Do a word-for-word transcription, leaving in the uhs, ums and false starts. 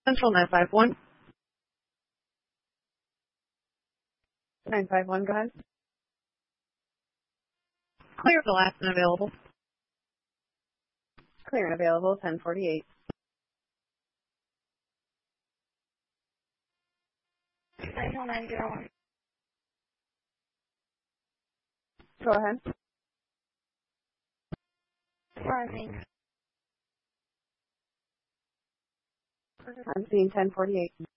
Central nine five one. nine five one, go ahead. Clear the last and available. Clear and available, ten forty-eight. nine zero one. Go ahead. Rising. I'm seeing ten forty-eight.